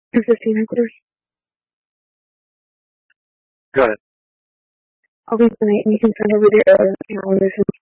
for 15 hours. Go ahead. I'll leave tonight and you can send over the calendars and